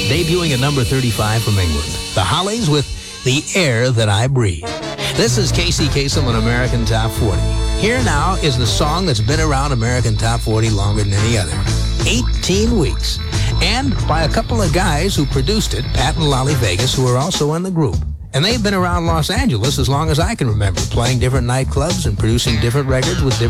Debuting at number 35 from England, the Hollies with The Air That I Breathe. This is Casey Kasem on American Top 40. Here now is the song that's been around American Top 40 longer than any other. 18 weeks. And by a couple of guys who produced it, Pat and Lolly Vegas, who are also in the group. And they've been around Los Angeles as long as I can remember, playing different nightclubs and producing different records with different